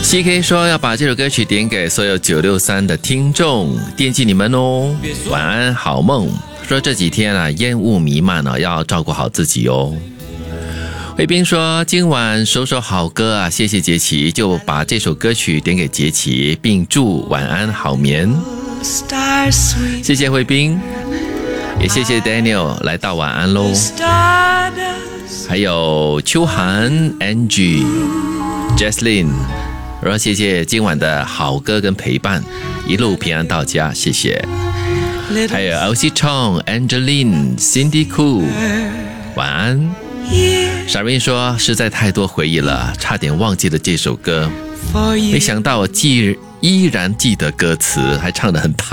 CK 说要把这首歌曲点给所有963的听众，惦记你们哦。晚安好梦。说这几天啊烟雾弥漫啊，要照顾好自己哦。卫兵说今晚首好歌啊，谢谢杰奇，就把这首歌曲点给杰奇，并祝晚安好眠。谢谢卫兵，也谢谢 Daniel 来到晚安咯。还有秋寒 Angie Jesslyn， 然后谢谢今晚的好歌跟陪伴，一路平安到家，谢谢。还有 Elsie Chong Angeline Cindy Koo， 晚安。Sharon 说实在太多回忆了，差点忘记了这首歌，没想到我依然记得歌词，还唱得很大